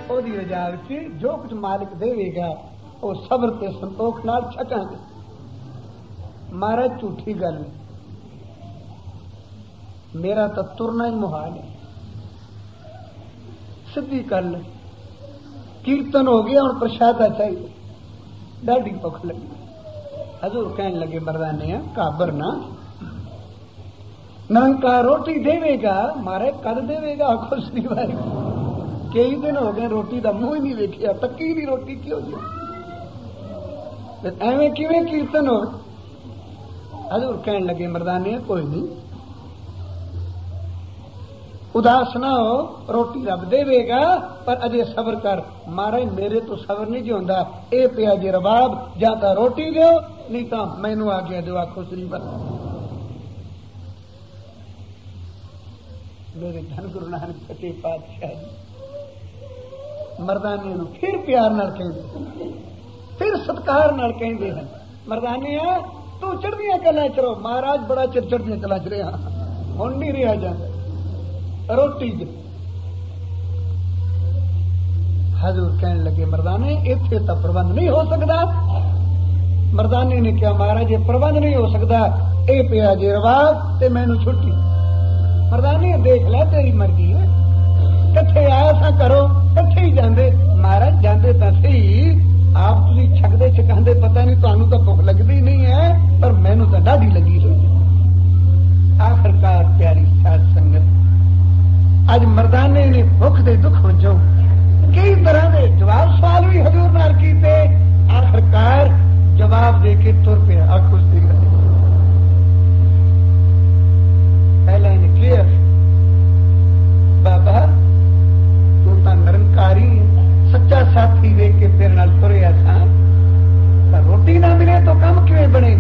ओदी रजा विच जो कुछ मालिक देवेगा वो सबर ते संतोख नाल छकांगे। महाराज झूठी गल मेरा तो तुरना ही मुहाल है, सीधी गल। कीर्तन हो गया और प्रसादा चाहिए, डाढ़ी भुख लगी। हजूर कहने लगे मर्दाने काबर ना, निरंकार रोटी देवेगा। मारे कद देवेगा आखो श्री भाई, कई दिन हो गए रोटी का मुंह ही नहीं वेखिया, तक्की नहीं रोटी क्यों जी, एवं किवें कीर्तन हो। हजूर कहने लगे मर्दाने कोई नहीं, उदास ना हो, रोटी रब देवेगा पर अजे सबर कर। महाराज मेरे तो सबर नहीं जो होंदा, ए पिया जे रबाब, या तो रोटी दो नहीं तो मैनू आ गया दो आखो श्री बस। मेरे धन गुरु नानक सच्चे पातशाह जी मर्दाने नूं फिर प्यार नाल कहंदे, फिर सत्कार नाल कहंदे हैं, मर्दाने तू चढ़दियां गल्लां च रहो। महाराज बड़ा चिर चढ़दियां गल्लां च रहा, हुण नहीं रहा जांदा रोटी च। हजूर कहने लगे मर्दाने इत्थे तो प्रबंध नहीं हो सकता। मर्दाने ने कहा महाराज ये प्रबंध नहीं हो सकता, ए पिया जे रवाब ते मैनू छुट्टी। मर्दाने देख लै तेरी मर्जी है, कट्ठे आया सा करो कट्ठे ही जांदे। महाराज जांदे तां सही, आप तुसीं छकदे छकांदे पता नहीं, तुहानू तो भुख लगदी नहीं है पर मैनू तो डाढ़ी लगी हुई। आखिरकार प्यारी साध संगत अज मर्दाने ने भुख दे दुख वजों कई तरह के जवाब सवाल भी हजूर नाल कीते, आखिरकार जवाब दे के तुर पिया। आखो सी पहला इन्हें क्लियर, बाबा तू तो निरंकारी सच्चा साथी देख के तेरे नाल तुरिया था, रोटी ना मिले तो काम किवें बने।